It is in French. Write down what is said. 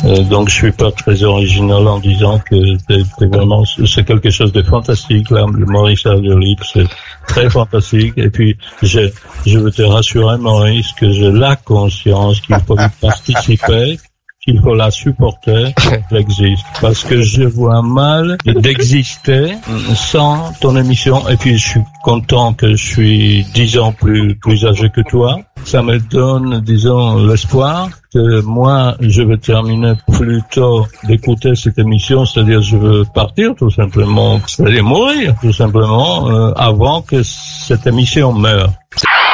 Donc je suis pas très original en disant que c'est quelque chose de fantastique là, le Maurice Radio Libre, c'est très fantastique. Et puis je veux te rassurer, Maurice, que j'ai la conscience qu'il faut y participer, qu'il faut la supporter, qu'elle existe. Parce que je vois mal d'exister sans ton émission. Et puis je suis content que je suis 10 ans plus âgé que toi. Ça me donne, disons, l'espoir que moi, je vais terminer plus tôt d'écouter cette émission, c'est-à-dire je veux partir tout simplement, c'est-à-dire mourir tout simplement, avant que cette émission meure.